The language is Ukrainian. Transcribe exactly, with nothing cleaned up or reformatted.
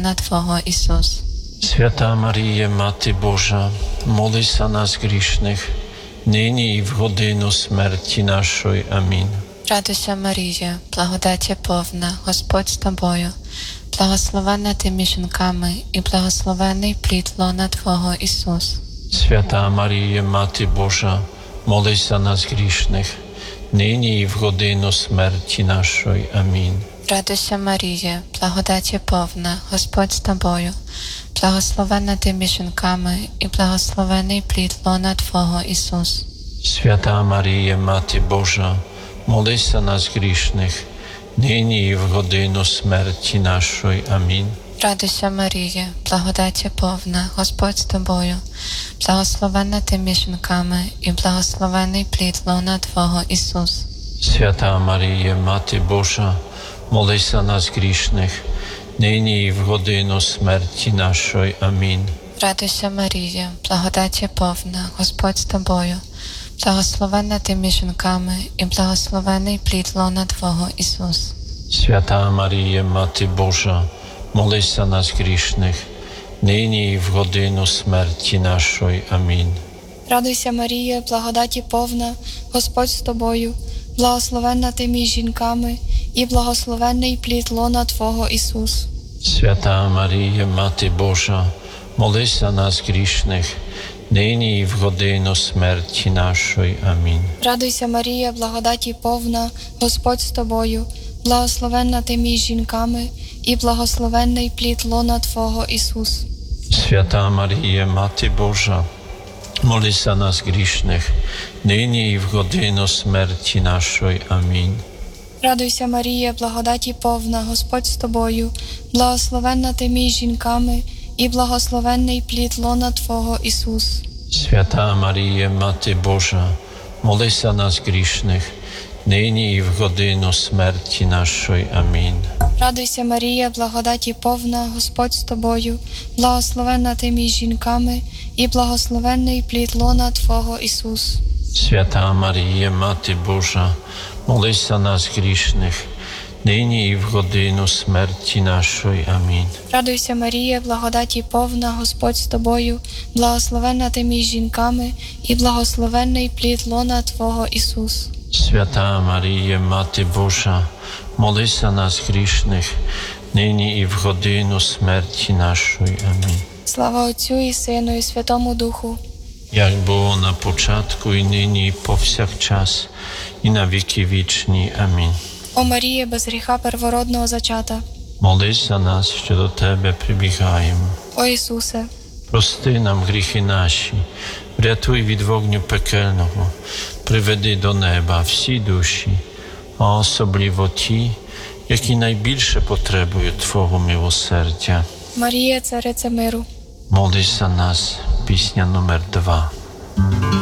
лона Твого Ісус. Свята Марія, Мати Божа, молись за нас грішних, нині і в годину смерті нашої. Амінь. Радуйся, Марія, благодаті повна, Господь з тобою, благословенна ти між жінками і благословений плід лона Твого Ісус. Свята Марія, Мати Божа, молись за нас грішних, нині і в годину смерті нашої. Амінь. Радуйся, Марія, благодаті повна, Господь з тобою, благословенна ти між жінками і благословений плід лона Твого Ісус. Свята Марія, Мати Божа, молись за нас грішних, нині і в годину смерті нашої. Амінь. Радуйся, Марія, благодаті повна, Господь з тобою, благословенна ти між жінками і благословений плід лона Твого Ісус. Свята Марія, Мати Божа, молись за нас грішних, нині і в годину смерті нашої. Амінь. Радуйся, Марія, благодаті повна, Господь з тобою, благословенна ти між жінками і благословений плід лона Твого Ісус. Свята Марія, Мати Божа, молись за нас грішних, нині і в годину смерті нашої. Амінь. Радуйся, Марія, благодаті повна, Господь з тобою, благословенна ти між жінками і благословенний плід лона Твого Ісус. Свята Марія, Мати Божа, молись за нас грішних, нині і в годину смерті нашої. Амінь. Радуйся, Марія, благодаті повна, Господь з тобою, благословенна ти між жінками і благословенний плід лона Твого Ісус. Свята Марія, Мати Божа, молись за нас грішних, нині і в годину смерті нашої. Амінь. Радуйся, Марія, благодаті повна, Господь з тобою, благословенна ти між жінками і благословенний плід лона Твого Ісус. Свята Марія, Мати Божа, молись за нас грішних, нині і в годину смерті нашої. Амінь. Радуйся, Марія, благодаті повна, Господь з тобою, благословенна ти між жінками і благословенний плід лона Твого Ісус. Свята Марія, Мати Божа, молись за нас грішних, нині і в годину смерті нашої. Амінь. Радуйся, Марія, благодаті повна, Господь з тобою, благословенна ти між жінками і благословенний плід лона Твого Ісус. Свята Марія, Мати Божа, молись за нас грішних, нині і в годину смерті нашої. Амінь. Слава Отцю і Сину і Святому Духу. Як було на початку, і нині, і повсякчас, і на віки вічні. Амінь. О Марія, без гріха первородного зачата. Молись за нас, що до Тебе прибігаємо. О Ісусе, Прости нам гріхи наші, врятуй від вогню пекельного, приведи до неба всі душі, а особливо ті, які найбільше потребують Твого милосердя. Марія, Царице миру. Молись за нас, пісня номер два.